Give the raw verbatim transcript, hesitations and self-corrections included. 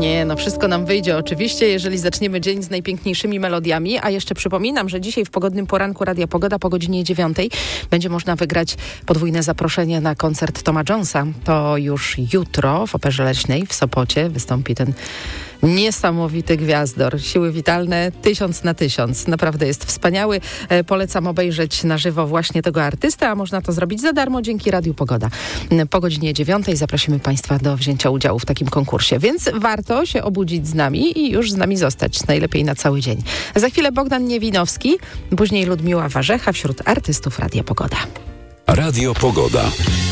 Nie, no wszystko nam wyjdzie oczywiście, jeżeli zaczniemy dzień z najpiękniejszymi melodiami, a jeszcze przypominam, że dzisiaj w pogodnym poranku Radia Pogoda po godzinie dziewiątej będzie można wygrać podwójne zaproszenie na koncert Toma Jonesa. To już jutro w Operze Leśnej w Sopocie wystąpi ten niesamowity gwiazdor. Siły witalne tysiąc na tysiąc. Naprawdę jest wspaniały. E, polecam obejrzeć na żywo właśnie tego artystę, a można to zrobić za darmo dzięki Radiu Pogoda. Po godzinie dziewiątej zaprosimy Państwa do wzięcia udziału w takim konkursie, więc warto się obudzić z nami i już z nami zostać, najlepiej na cały dzień. Za chwilę Bogdan Niewinowski, później Ludmiła Warzecha wśród artystów Radia Pogoda. Radio Pogoda.